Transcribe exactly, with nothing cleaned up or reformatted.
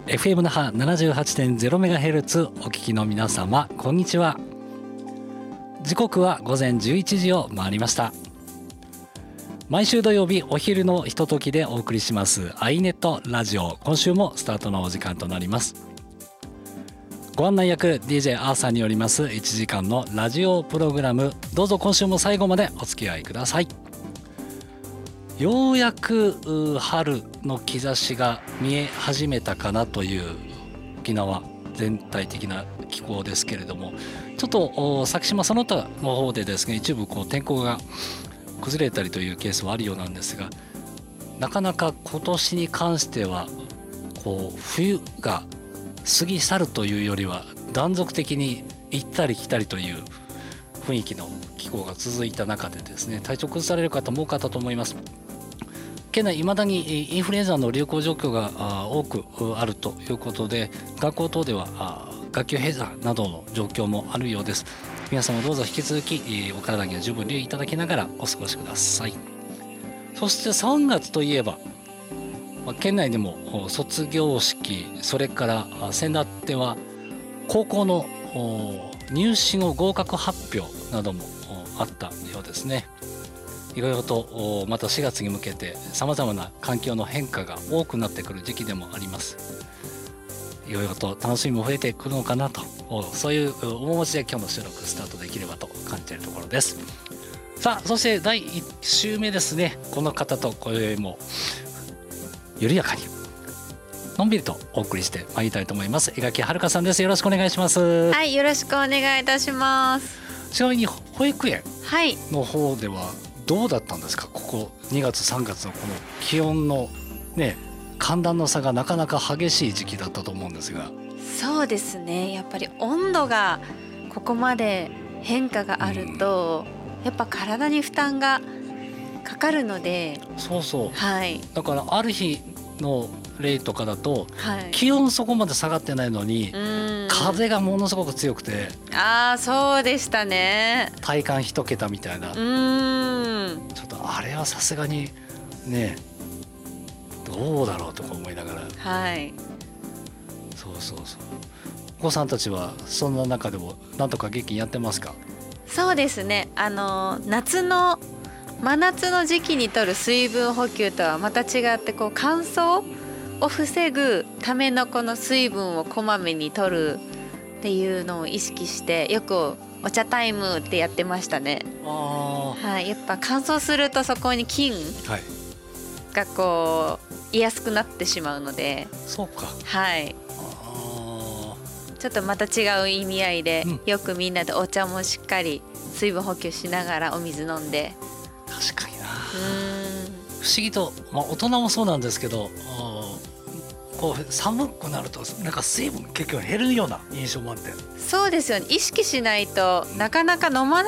エフエム 那覇 ななじゅうはちてんゼロメガヘルツ お聞きの皆様、こんにちは。時刻は午前じゅういちじを回りました。毎週土曜日お昼のひとときでお送りしますアイネットラジオ、今週もスタートのお時間となります。ご案内役 ディージェー アーサーによりますいちじかんのラジオプログラム、どうぞ今週も最後までお付き合いください。ようやく春の兆しが見え始めたかなという沖縄全体的な気候ですけれども、ちょっと先島その他の方でですね、一部こう天候が崩れたりというケースはあるようなんですが、なかなか今年に関してはこう冬が過ぎ去るというよりは断続的に行ったり来たりという雰囲気の気候が続いた中でですね、体調崩される方も多かったと思います。県内いまだにインフルエンザの流行状況が多くあるということで、学校等では学級閉鎖などの状況もあるようです。皆様どうぞ引き続きお体には十分留意いただきながらお過ごしください。そしてさんがつといえば県内でも卒業式、それから先だっては高校の入試の合格発表などもあったようですね。いろいろとまたしがつに向けてさまざまな環境の変化が多くなってくる時期でもあります。いろいろと楽しみも増えてくるのかなと、そういう面持ちで今日の収録スタートできればと感じているところです。さあ、そしてだいいち週目ですね。この方と今宵も緩やかにのんびりとお送りしてまいりたいと思います。江垣遥さんです。よろしくお願いします。 はい、よろしくお願いいたします。 ちなみに保育園の方ではどうだったんですか？ここにがつさんがつのこの気温のね、寒暖の差がなかなか激しい時期だったと思うんですが。 そうですね、やっぱり温度がここまで変化があると、うん、やっぱ体に負担がかかるので。そうそう、はい、 だからある日の例とかだと、はい、気温そこまで下がってないのに風がものすごく強くて、 ああそうでしたね。 体感一桁みたいな。うーん、ちょっとあれはさすがにね、どうだろうとか思いながら。はい、そうそうそう。お子さんたちはそんな中でもなんとか元気にやってますか？ そうですね、あの夏の真夏の時期に摂る水分補給とはまた違って、こう乾燥を防ぐためのこの水分をこまめに摂るっていうのを意識して、よくお茶タイムってやってましたね。あ、はい、やっぱ乾燥するとそこに菌がこう居やすくなってしまうので。 そうか、 はい、ちょっとまた違う意味合いで、うん、よくみんなでお茶もしっかり水分補給しながらお水飲んで。 確かにな、不思議と、まあ、大人もそうなんですけど、こう寒くなるとなんか水分結構減るような印象もあって。 そうですよね、意識しないとなかなか飲まな